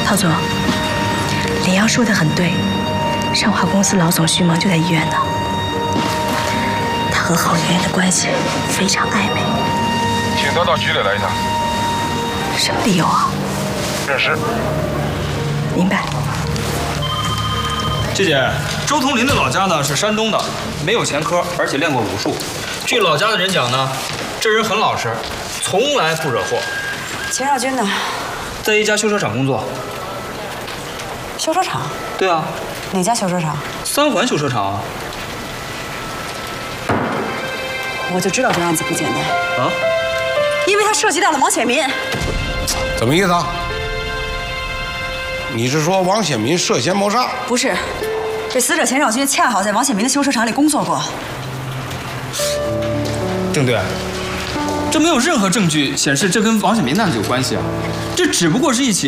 陶总，李阳说的很对，上华公司老总徐萌就在医院呢。他和郝媛媛的关系非常暧昧。 请他到局里来一趟。 什么理由啊？ 认识。 明白。 谢姐，周同林的老家呢是山东的，没有前科，而且练过武术。据老家的人讲呢，这人很老实，从来不惹祸。 钱少军呢？ 在一家修车厂工作。 修车厂？ 对啊。 哪家修车厂 ？3环修车厂啊。 我就知道这案子不简单啊， 因为它涉及到了王显民。 怎么意思啊？你是说王显民涉嫌谋杀？ 不是，这死者钱少军恰好在王显民的修车厂里工作过。 郑队，这没有任何证据显示这跟王显民的案子有关系啊，这只不过是一起